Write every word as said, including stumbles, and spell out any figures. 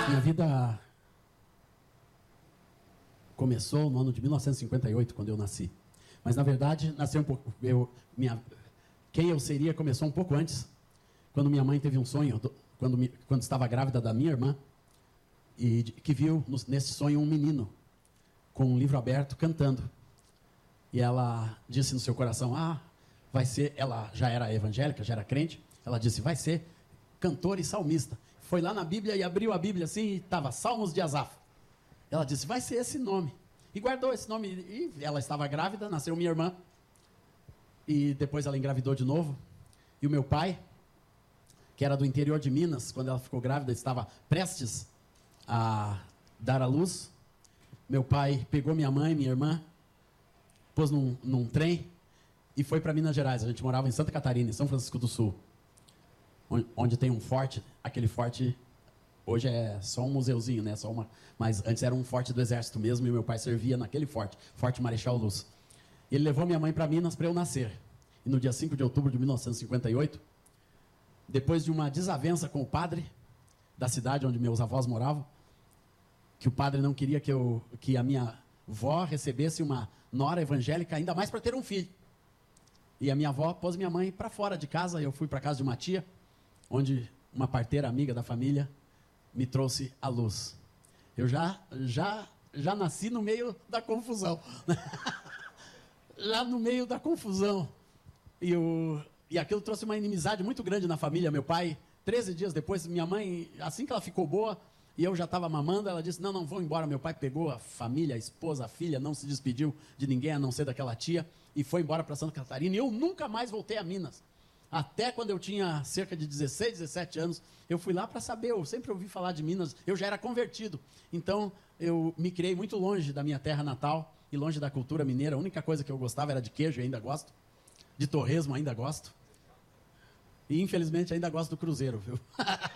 Minha vida começou no ano de mil novecentos e cinquenta e oito, quando eu nasci. Mas, na verdade, nasceu um pouco... Eu, minha, quem eu seria começou um pouco antes, quando minha mãe teve um sonho, quando, quando estava grávida da minha irmã, e que viu nesse sonho um menino com um livro aberto cantando. E ela disse no seu coração, ah, vai ser... Ela já era evangélica, já era crente. Ela disse, vai ser cantor e salmista. Foi lá na Bíblia e abriu a Bíblia assim e estava Salmos de Asaf. Ela disse, vai ser esse nome. E guardou esse nome. E ela estava grávida, nasceu minha irmã. E depois ela engravidou de novo. E o meu pai, que era do interior de Minas, quando ela ficou grávida, estava prestes a dar à luz. Meu pai pegou minha mãe, minha irmã, pôs num, num trem e foi para Minas Gerais. A gente morava em Santa Catarina, em São Francisco do Sul, onde, onde tem um forte. Aquele forte hoje é só um museuzinho, né? Só uma, mas antes era um forte do exército mesmo e meu pai servia naquele forte, Forte Marechal Luz. Ele levou minha mãe para Minas para eu nascer. E no dia cinco de outubro de mil novecentos e cinquenta e oito, depois de uma desavença com o padre da cidade onde meus avós moravam, que o padre não queria que, eu, que a minha avó recebesse uma nora evangélica, ainda mais para ter um filho. E a minha avó pôs minha mãe para fora de casa, eu fui para casa de uma tia, onde uma parteira amiga da família me trouxe à luz. Eu já, já, já nasci no meio da confusão. Já no meio da confusão. E, o, e aquilo trouxe uma inimizade muito grande na família. Meu pai, treze dias depois, minha mãe, assim que ela ficou boa, e eu já estava mamando, ela disse, não, não, vou embora. Meu pai pegou a família, a esposa, a filha, não se despediu de ninguém, a não ser daquela tia, e foi embora para Santa Catarina. E eu nunca mais voltei a Minas. Até quando eu tinha cerca de dezesseis, dezessete anos, eu fui lá para saber, eu sempre ouvi falar de Minas, eu já era convertido. Então, eu me criei muito longe da minha terra natal e longe da cultura mineira. A única coisa que eu gostava era de queijo, e ainda gosto. De torresmo, ainda gosto. E, infelizmente, ainda gosto do cruzeiro, viu?